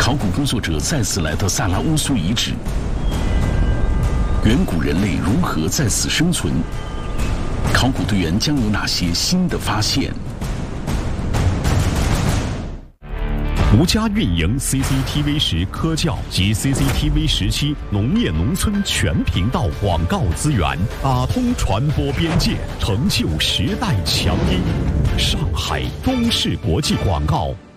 考古工作者再次来到萨拉乌苏遗址，远古人类如何在此生存？考古队员将有哪些新的发现？ 独家运营 CCTV10科教及 CCTV17农业农村全频道广告资源，打通传播边界，成就时代强音。上海中视国际广告